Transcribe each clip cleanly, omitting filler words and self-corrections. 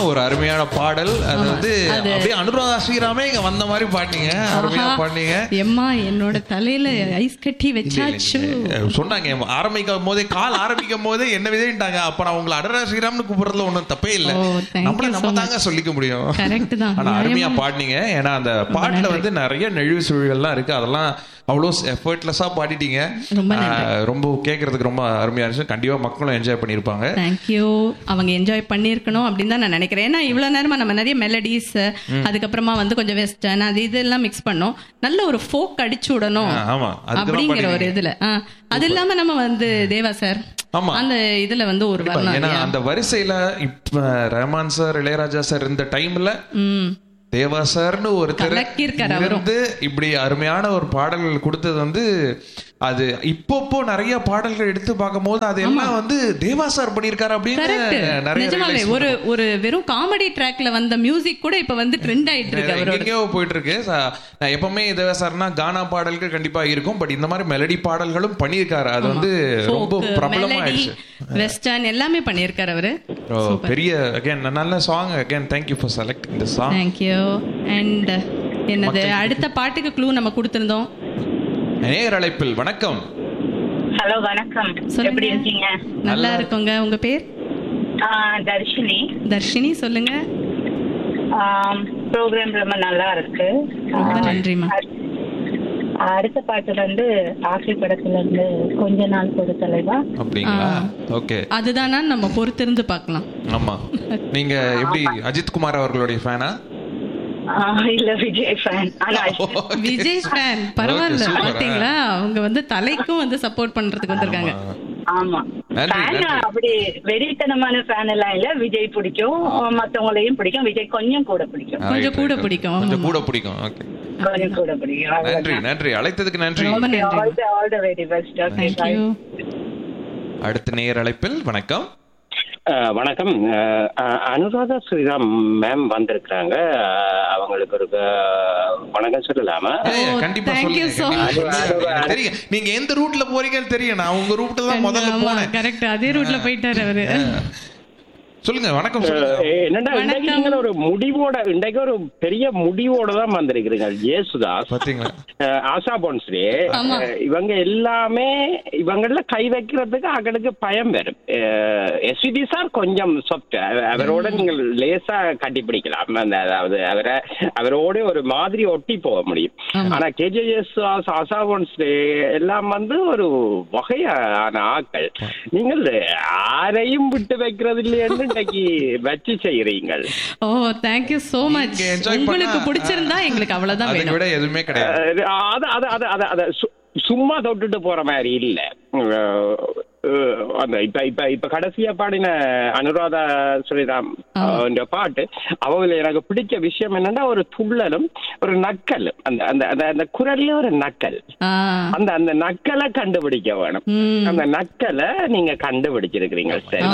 ஒரு அருமையான பாடல். அது வந்து அப்படியே அனுராதா ஸ்ரீராமே இங்க வந்த மாதிரி பாட்டீங்க, அருமையா பாட்டீங்க. எம்மா என்னோட தலையில ஐஸ் கட்டி வச்சாச்சு சொன்னாங்க ஆரம்பிக்கும் போதே, கால் ஆரம்பிக்கும் போதே என்ன விதைட்டாங்க. அப்ப நான் உங்களை அனுராதா ஸ்ரீராம்னு கூப்பிடுறதுல ஒன்றும் தப்பே இல்லை, நம்ம தாங்க சொல்லிக்க முடியும். ஆனா அருமையா பாடினீங்க. ஏன்னா அந்த பாட்டுல வந்து நிறைய நெழிவு சுழிகள்லாம் இருக்கு, அதெல்லாம் அவ்வளோ எஃபர்ட்லெஸ்ஸா பாடிட்டீங்க. ரொம்ப கேட்கறதுக்கு ரொம்ப அருமையா இருந்துச்சு. கண்டிப்பா மக்களும் என்ஜாய் பண்ணிருப்பாங்க. தேங்க்யூ. அவங்க என்ஜாய் பண்ணிருக்கணும் அப்படின்னு தான் நான் நினைக்கிறேன். ஏன்னா இவ்வளவு நேரமா நம்ம நிறைய மெலடிஸ், அதுக்கப்புறமா வந்து கொஞ்சம் வெஸ்டர்ன், அது இதெல்லாம் மிக்ஸ் பண்ணோம். நல்ல ஒரு ஃபோக் அடிச்சு விடணும் அப்படிங்கிற ஒரு இதுல. அது இல்லாம நம்ம வந்து தேவா சார் அந்த இதுல வந்து ஒரு வரணும். அந்த வரிசையில இப்ப ரஹ்மான் சார், இளையராஜா சார் இந்த டைம்ல தேவா சார்னு ஒருத்தர் இருந்து இப்படி அருமையான ஒரு பாடல்கள் கொடுத்தது வந்து, அது இப்போ நிறைய பாடல்கள் எடுத்து பார்க்கும் போது அது எல்லாம் வந்து தேவா சார் பண்ணிருக்காரு அப்படின்னு. ஒரு வெறும் காமெடி ட்ராக்ல வந்த மியூசிக் கூட இப்ப வந்து ட்ரெண்ட் ஆயிட்டு இருக்கு, எங்கேயோ போயிட்டு இருக்கு. எப்பவுமே தேவா சார்னா கானா பாடல்கள் கண்டிப்பா இருக்கும், பட் இந்த மாதிரி மெலடி பாடல்களும் பண்ணிருக்காரு. அது வந்து ரொம்ப பிரபலமாயிடுச்சு. வெஸ்டர்ன் எல்லாமே பண்ணிருக்காரு அவரு. பெரிய அகைன் நல்ல song. Again thank you for selecting the song. thank you. and என்னது அடுத்த பாட்டுக்கு க்ளூ நம்ம கொடுத்திருந்தோம். நேயர் அழைப்பில் வணக்கம். ஹலோ வணக்கம், எப்படி இருக்கீங்க? நல்லா இருக்கோங்க. உங்க பேர்? தர்ஷினி. தர்ஷினி சொல்லுங்க. ப்ரோக்ராம் ரொம்ப நல்லா இருக்கு, ரொம்ப நன்றிமா. அடுத்த பாட்டு வந்து ஆசை படத்துல இருந்து கொஞ்ச நாள் பொறு தலைவா. அப்படிங்களா? ஓகே, அதுதானா நம்ம பொறுத்திருந்து பார்க்கலாம். ஆமா. நீங்க எப்படி அஜித் குமார் அவர்களுடைய ஃபேனா? இல்ல விஜய் ஃபேன். விஜய் ஃபேன், பரவாயில்ல. பாத்தீங்களா, அவங்க வந்து தலைக்கும் வந்து சப்போர்ட் பண்றதுக்கு வந்திருக்காங்க. ஆமா, அப்படி வெறித்தனமான ஃபேன் எல்லாம் இல்ல. விஜய் பிடிக்கும், மத்தவங்களையும் பிடிக்கும். விஜய் கொஞ்சம் கூட பிடிக்கும். கொஞ்சம் கூட பிடிக்கும். கொஞ்சம் கூட பிடிக்கும். ஓகே, கொஞ்சம் கூட பிடிக்கும். நன்றி நன்றி, அழைத்ததுக்கு நன்றி. All the very best. Okay, by. அடுத்த நேயர் அழைப்பில் வணக்கம். வணக்கம். அனுராதா ஸ்ரீராம் மேம் வந்திருக்கிறாங்க, அவங்களுக்கு ஒரு வணக்கம் சொல்லலாமா? கண்டிப்பா சொல்லுங்க. தெரியும் நீங்க எந்த ரூட்ல போறீங்கன்னு தெரியும். நான் உங்க ரூட்ல தான் முதல்ல போனேன். கரெக்ட், அதே ரூட்ல போயிட்டாரு அவரு. சொல்லுங்க. வணக்கம். என்னடா இன்றைக்கு ஒரு முடிவோட, இன்றைக்கு ஒரு பெரிய முடிவோட தான் வந்திருக்கிறீங்க. ஜேசுதாஸ், ஆஷா போன்ஸ்ரே, இவங்க எல்லாமே இவங்கள கை வைக்கிறதுக்கு அவங்களுக்கு பயம் வரும். எஸ்விடி சார் கொஞ்சம் சொப்ட், அவரோட நீங்கள் லேசா கட்டிப்பிடிக்கலாம். அதாவது அவரோட ஒரு மாதிரி ஒட்டி போக முடியும். ஆனா கேஜே ஜேசுதாஸ், ஆஷா போன்ஸ்ரே எல்லாம் வந்து ஒரு வகையான ஆக்கள். நீங்கள் யாரையும் விட்டு வைக்கிறது இல்லைன்னு வச்சு செய்யறீங்க. ஓ, thank you so much. உங்களுக்கு பிடிச்சிருந்தா எங்களுக்கு அவ்வளவுதான் வேணும். விட எதுவுமே கிடையாது. அத சும்மா தொட்டுட்டு போற மாதிரி இல்ல. அந்த இப்ப கடைசியா பாடின அனுராதா ஸ்ரீராம் பாட்டு, அவங்கள எனக்கு பிடிச்ச விஷயம் என்னன்னா ஒரு துள்ளலும் ஒரு நக்கல், அந்த குரல்ல ஒரு நக்கல். அந்த நக்கலை கண்டுபிடிக்க வேணும். அந்த நக்கலை நீங்க கண்டுபிடிச்சிருக்கிறீங்க. சரி,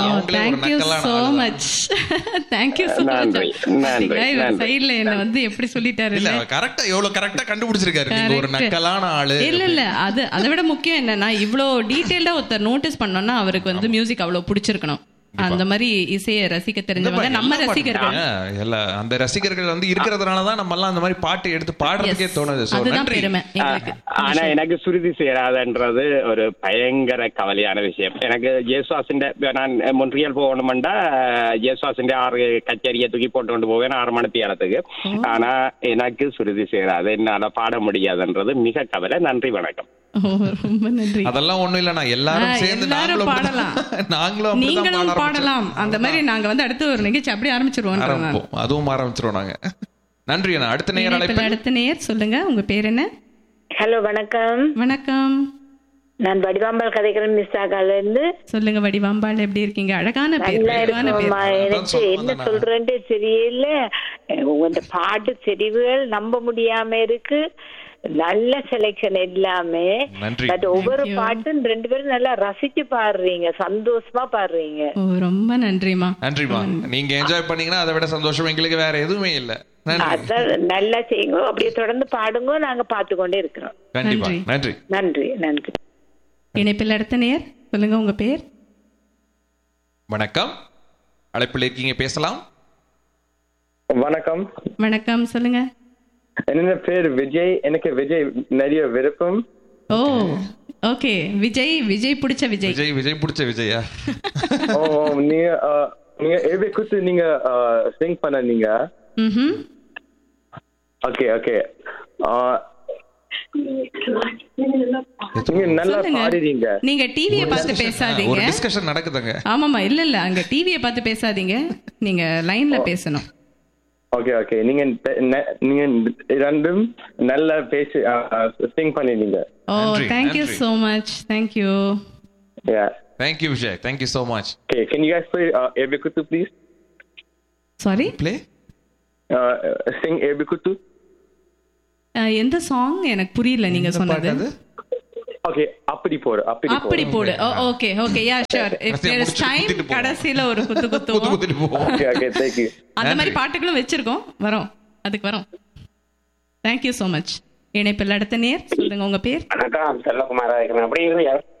சைடுல என்ன வந்து எப்படி சொல்லிட்டாரு, கரெக்டா எவ்வளவு கரெக்டா கண்டுபிடிச்சிருக்காரு. ஒரு நக்கலான ஆளு. இல்ல அதை விட முக்கியம் என்னன்னா, இவ்வளவு டீடைல்டா ஒருத்தர் நோட்டீஸ் பண்ணோம்னா அவருக்கு வந்து மியூசிக் அவ்வளவு பிடிச்சிருக்கணும். அந்த மாதிரி இசையை ரசிக்க தெரிஞ்சவங்க நம்ம ரசிகர்கள். அந்த ரசிகர்கள் வந்து இருக்கிறதுனாலதான் நம்ம எல்லாம் அந்த மாதிரி பாட்டு எடுத்து பாடுறதுக்கே தோணுது. அதுதான் பெருமை. ஆனா எனக்கு சுருதி சேராதுன்றது ஒரு பயங்கர கவலையான விஷயம். எனக்கு ஜேசுவாசின், நான் மொன்றியல் போகணும்டா ஜேசுவாசின் 6 கச்சேரியை தூக்கி போட்டு கொண்டு போவேன் 6 மணி நேரத்துக்கு. ஆனா எனக்கு சுருதி சேராது, என்னால பாட முடியாதுன்றது மிக கவலை. நன்றி, வணக்கம். ரொம்ப நன்றி. அதெல்லாம் ஒண்ணும் இல்ல, எல்லாரும் சேர்ந்து நீங்களும் பாடலாம். அந்த மாதிரி நாங்க வந்து அடுத்து ஒரு நிகழ்ச்சி அப்படி ஆரம்பிச்சிருவோம். அதுவும் ஆரம்பிச்சிருவோம் நாங்க. நன்றி. அடுத்த நேயர் அழைப்பு. அடுத்த நேயர் சொல்லுங்க, உங்க பேர் என்ன? ஹலோ, வணக்கம். வணக்கம், நான் வடிவாம்பாள் கதைக்கிறேன், மிஸ்ஸாகால இருந்து. சொல்லுங்க வடிவாம்பாள், எப்படி இருக்கீங்க? அழகான பேர். எனக்கு என்ன சொல்றேன்னு தெரியல. இந்த பாட்டு தெரிவுகள் நம்ப முடியாம இருக்கு. நல்ல செலக்ஷன் எல்லாமே. பட் ஒவ்வொரு பாட்டும் 2 பேரும் நல்லா ரசிச்சு பாடுறீங்க, சந்தோஷமா பாடுறீங்க. ரொம்ப நன்றிமா. நன்றிமா. நீங்க என்ஜாய் பண்ணீங்கன்னா அதை விட சந்தோஷம் எங்களுக்கு வேற எதுவுமே இல்ல. நல்லா செய்யுங்க, அப்படியே தொடர்ந்து பாடுங்க, நாங்க பாத்துக்கொண்டே இருக்கிறோம். நன்றி நன்றி நன்றி நன்றி. இணைப்பில் அடுத்த நேயர் சொல்லுங்க, உங்க பேர்? வணக்கம், அழைப்பில் இருக்கீங்க, பேசலாம். வணக்கம். வணக்கம், சொல்லுங்க. என்ன பேர் விஜய். எனக்கு விஜய் நிறைய விருப்பம். ஓ ஓகே. விஜய் பிடிச்ச விஜய். விஜய் பிடிச்ச விஜயா? ஓ நீங்க ஏபி குத்து நீங்க சிங் பண்ணீங்க. Okay okay. நீங்க நல்லா பாடுறீங்க. நீங்க டிவியை பார்த்து பேசாதீங்க. ஒரு டிஸ்கஷன் நடக்குதுங்க. ஆமாமா, இல்ல அங்க டிவியை பார்த்து பேசாதீங்க, நீங்க லைன்ல பேசணும். Okay okay. நீங்க ரெண்டும் நல்லா பேசி சிங் பண்ணிட்டீங்க. ஓ thank you so much. thank you. Yeah, thank you Vijay, thank you so much. Okay, can you guys play Ebikutu please? Sorry, play sing Ebikutu. எந்த சாங் எனக்கு புரியல நீங்க சொன்னது. ஓகே, அப்படி போடு. Okay okay, yeah sure. If there is time கடைசில ஒரு குத்துவோம். Okay okay, thank you. அந்த மாதிரி பாட்டுகளும் வெச்சிருக்கோம், வரோம், அதுக்கு வரோம். thank you so much. இணைப்பில் அடுத்த நேர், சொல்லுங்க உங்க பேர். வணக்கம், செல்வகுமாரா இருக்கேன். அப்படி